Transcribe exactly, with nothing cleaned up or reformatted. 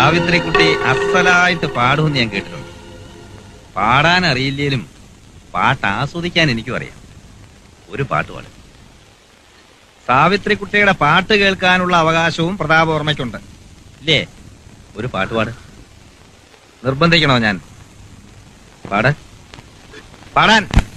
സാവിത്രിക്കുട്ടി അസലായിട്ട് പാടുമെന്ന് ഞാൻ കേട്ടിട്ടുണ്ട്. പാടാൻ അറിയില്ലേലും പാട്ട് ആസ്വദിക്കാൻ എനിക്കും അറിയാം. ഒരു പാട്ട് പാടും. സാവിത്രിക്കുട്ടിയുടെ പാട്ട് കേൾക്കാനുള്ള അവകാശവും പ്രതാപവർമ്മയ്ക്കുണ്ട്, ഇല്ലേ? ഒരു പാട്ട് പാട്. നിർബന്ധിക്കണോ ഞാൻ? പാട്, പാടാൻ.